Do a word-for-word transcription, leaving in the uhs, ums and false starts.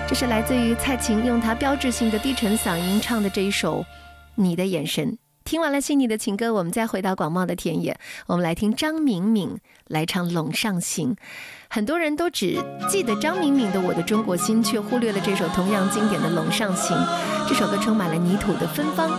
这是来自于蔡琴用她标志性的低沉嗓音唱的这一首《你的眼神》。听完了细腻的情歌，我们再回到广袤的田野，我们来听张敏敏来唱《陇上行》。很多人都只记得张敏敏的《我的中国心》，却忽略了这首同样经典的《陇上行》。这首歌充满了泥土的芬芳，